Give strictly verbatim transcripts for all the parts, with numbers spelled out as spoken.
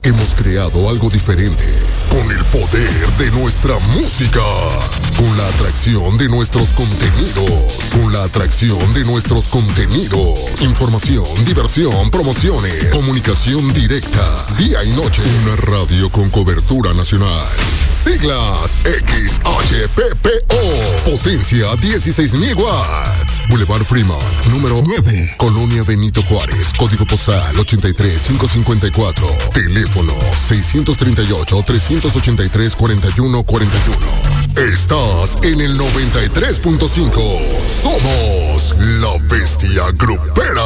Hemos creado algo diferente, con el poder de nuestra música, con la atracción de nuestros contenidos, con la atracción de nuestros contenidos, información, diversión, promociones, comunicación directa, día y noche, una radio con cobertura nacional. Siglas X H P P O, potencia dieciséis mil watts. Boulevard Fremont, número nueve, Colonia Benito Juárez, código postal ochenta y tres mil quinientos cincuenta y cuatro, teléfono seiscientos treinta y ocho, trescientos ochenta y tres, cuarenta y uno cuarenta y uno. Estás en el noventa y tres punto cinco. Somos la Bestia Grupera.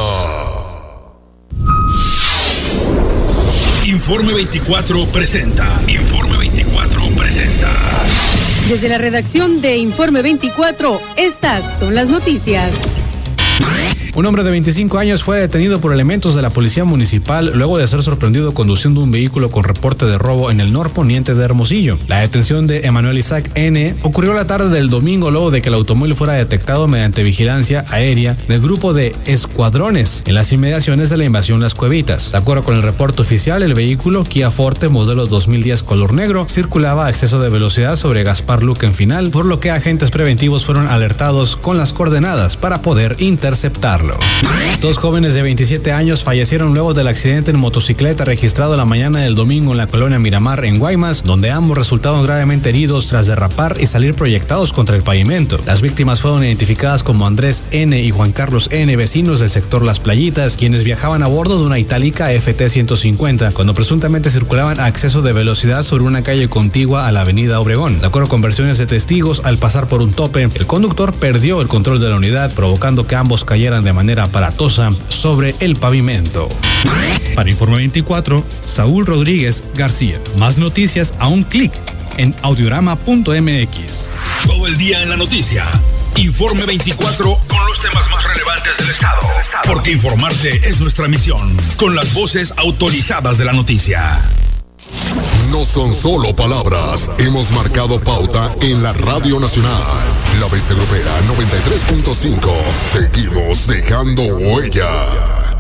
Informe veinticuatro presenta. Informe veinticuatro presenta. Desde la redacción de Informe veinticuatro, estas son las noticias. Un hombre de veinticinco años fue detenido por elementos de la policía municipal luego de ser sorprendido conduciendo un vehículo con reporte de robo en el norponiente de Hermosillo. La detención de Emanuel Isaac N. ocurrió la tarde del domingo luego de que el automóvil fuera detectado mediante vigilancia aérea del grupo de escuadrones en las inmediaciones de la invasión Las Cuevitas. De acuerdo con el reporte oficial, el vehículo Kia Forte modelo dos mil diez color negro circulaba a exceso de velocidad sobre Gaspar Luque en Final, por lo que agentes preventivos fueron alertados con las coordenadas para poder interceptarlo. Dos jóvenes de veintisiete años fallecieron luego del accidente en motocicleta registrado la mañana del domingo en la colonia Miramar en Guaymas, donde ambos resultaron gravemente heridos tras derrapar y salir proyectados contra el pavimento. Las víctimas fueron identificadas como Andrés N. y Juan Carlos N., vecinos del sector Las Playitas, quienes viajaban a bordo de una Itálica F T ciento cincuenta cuando presuntamente circulaban a exceso de velocidad sobre una calle contigua a la avenida Obregón. De acuerdo con versiones de testigos, al pasar por un tope, el conductor perdió el control de la unidad, provocando que ambos cayeran de manera aparatosa sobre el pavimento. Para Informe veinticuatro, Saúl Rodríguez García. Más noticias a un clic en audiorama punto m x. Todo el día en la noticia. Informe veinticuatro con los temas más relevantes del estado. Porque informarte es nuestra misión. Con las voces autorizadas de la noticia. No son solo palabras, hemos marcado pauta en la Radio Nacional. La Bestia Grupera noventa y tres punto cinco. Seguimos dejando huella.